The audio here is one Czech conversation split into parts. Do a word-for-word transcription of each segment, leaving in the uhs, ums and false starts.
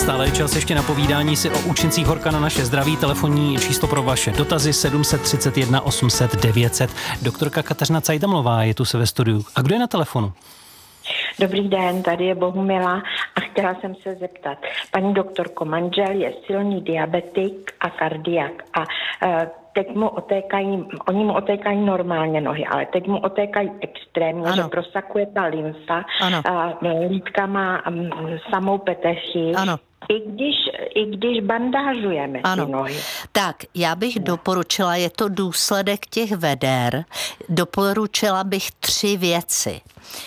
Stále je čas ještě na povídání si o účincích horka na naše zdraví. Telefonní číslo pro vaše dotazy sedm set třicet jedna osm set devět set. Doktorka Kateřina Cajdamlová je tu se ve studiu. A kdo je na telefonu? Dobrý den, tady je Bohumila a chtěla jsem se zeptat. Paní doktorko, manžel je silný diabetik a kardiak a e, teď mu otékají, oni mu otékají normálně nohy, ale teď mu otékají extrémně, ano. Že prosakuje ta lymfa, a lítka má um, samou petechy. Ano. I když, I když bandážujeme ano. ty nohy. Tak, já bych doporučila, je to důsledek těch veder, doporučila bych tři věci.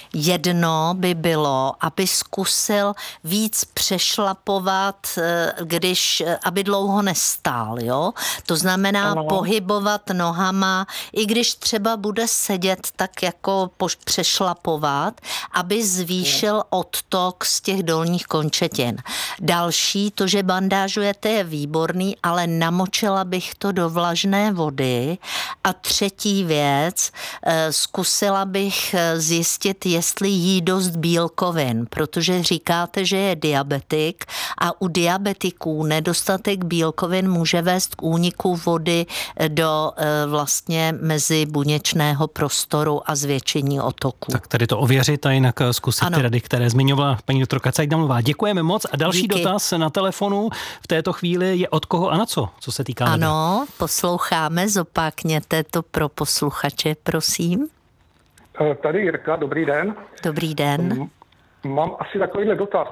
Jedno by bylo, aby zkusil víc přešlapovat, když, aby dlouho nestál, jo? To znamená ano. pohybovat nohama, i když třeba bude sedět, tak jako přešlapovat, aby zvýšil odtok z těch dolních končetin. Další, to, že bandážujete, je výborný, ale namočila bych to do vlažné vody. A třetí věc, zkusila bych zjistit, jestli jí dost bílkovin, protože říkáte, že je diabetik a u diabetiků nedostatek bílkovin může vést k úniku vody do vlastně mezibuněčného prostoru a zvětšení otoku. Tak tady to ověřit a jinak zkusit ano. ty rady, které zmiňovala paní doktorka Cajdamlová. Děkujeme moc a další Díky. Dotaz na telefonu v této chvíli je od koho a na co, co se týká nebe. Ano, posloucháme, zopákněte to pro posluchače, prosím. Tady Jirka, dobrý den. Dobrý den. Mám asi takovýhle dotaz.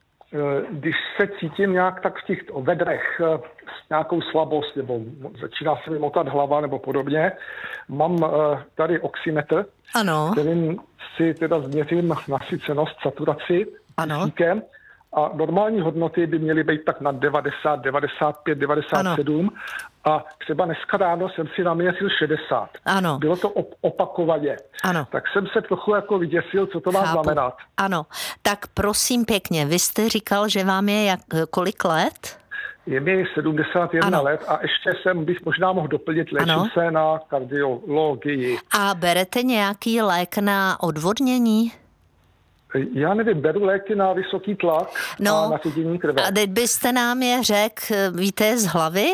Když se cítím nějak tak v těch vedrech s nějakou slabost, nebo začíná se mi motat hlava nebo podobně, mám tady oximetr, ano. kterým si teda změřím nasycenost, saturaci kyslíkem. A normální hodnoty by měly být tak na devadesát, devadesát pět, devadesát sedm ano. a třeba dneska ráno jsem si naměřil šedesát. Ano. Bylo to op- opakovaně. Ano. Tak jsem se trochu jako vyděsil, co to má Chápu. znamenat. Ano, tak prosím pěkně, vy jste říkal, že vám je jak, kolik let? Je mi sedmdesát jedna ano. let a ještě jsem bych možná mohl doplnit, léčím ano. se na kardiologii. A berete nějaký lék na odvodnění? Já nevím, beru léky na vysoký tlak no, a na ředění krve. A teď byste nám je řekl, víte z hlavy?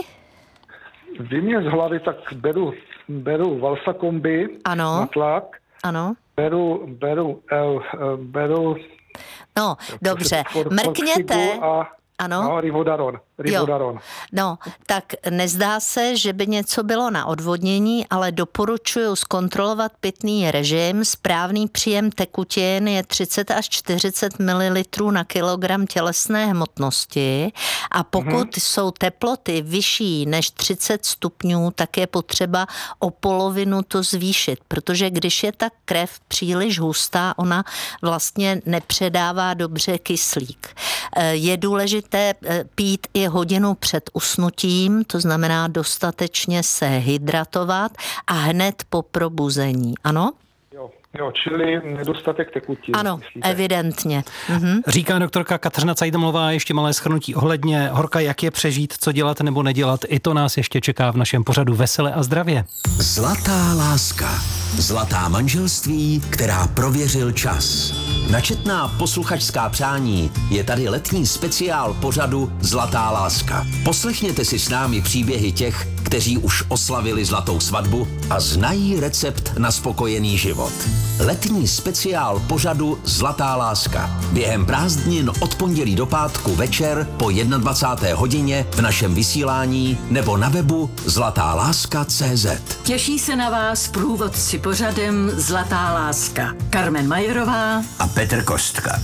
Vy mě z hlavy, tak beru, beru Valsakombi ano. na tlak. Ano. Beru, beru, uh, beru... No, dobře, for, mrkněte... A, ano. No, Rivodaron. Rivodaron. No, tak nezdá se, že by něco bylo na odvodnění, ale doporučuji zkontrolovat pitný režim. Správný příjem tekutin je třicet až čtyřicet mililitrů na kilogram tělesné hmotnosti a pokud mm-hmm. jsou teploty vyšší než třicet stupňů, tak je potřeba o polovinu to zvýšit, protože když je ta krev příliš hustá, ona vlastně nepředává dobře kyslík. Je důležité pít i hodinu před usnutím, to znamená dostatečně se hydratovat a hned po probuzení, ano? Jo, jo, čili nedostatek tekutin. Ano, myslíte? Evidentně. Mhm. Říká doktorka Kateřina Cajdamlová, ještě malé shrnutí ohledně horka, jak je přežít, co dělat nebo nedělat. I to nás ještě čeká v našem pořadu Vesele a zdravě. Zlatá láska. Zlatá manželství, která prověřil čas. Na četná posluchačská přání je tady letní speciál pořadu Zlatá láska. Poslechněte si s námi příběhy těch, kteří už oslavili zlatou svatbu a znají recept na spokojený život. Letní speciál pořadu Zlatá láska. Během prázdnin od pondělí do pátku večer po dvacáté jedné hodině v našem vysílání nebo na webu zlatá láska tečka cé zet. Těší se na vás průvodci pořadem Zlatá láska. Carmen Majerová a Petr Kostka.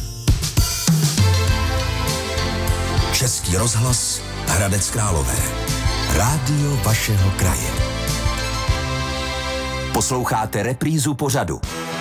Český rozhlas Hradec Králové. Rádio vašeho kraje. Posloucháte reprízu pořadu.